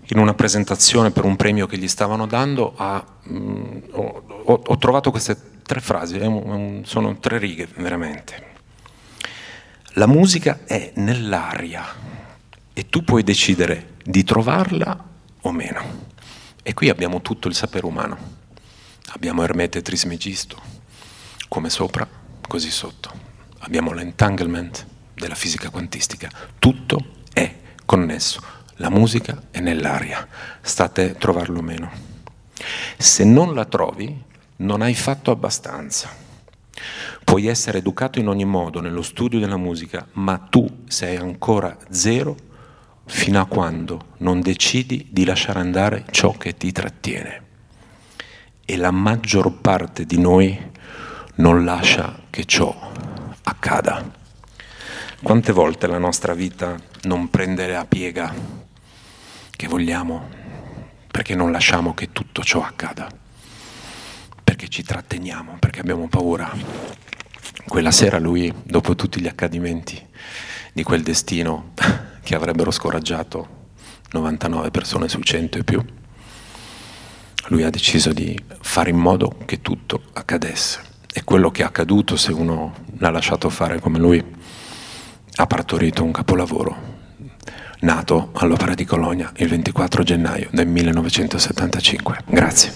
in una presentazione per un premio che gli stavano dando, ho trovato queste 3 frasi, sono 3 righe veramente. La musica è nell'aria e tu puoi decidere di trovarla o meno. E qui abbiamo tutto il sapere umano. Abbiamo Hermete Trismegisto, come sopra, così sotto. Abbiamo l'entanglement della fisica quantistica. Tutto è connesso. La musica è nell'aria. State a trovarlo o meno. Se non la trovi, non hai fatto abbastanza. Puoi essere educato in ogni modo nello studio della musica, ma tu sei ancora 0 fino a quando non decidi di lasciare andare ciò che ti trattiene. E la maggior parte di noi non lascia che ciò accada. Quante volte la nostra vita non prende la piega che vogliamo perché non lasciamo che tutto ciò accada, perché ci tratteniamo, perché abbiamo paura. Quella sera lui, dopo tutti gli accadimenti di quel destino che avrebbero scoraggiato 99 persone su 100 e più, lui ha deciso di fare in modo che tutto accadesse. E quello che è accaduto, se uno l'ha lasciato fare come lui, ha partorito un capolavoro nato all'Opera di Cologna il 24 gennaio del 1975. Grazie.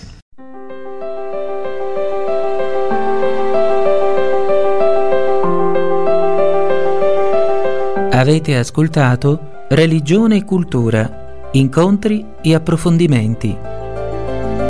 Avete ascoltato Religione e Cultura, incontri e approfondimenti.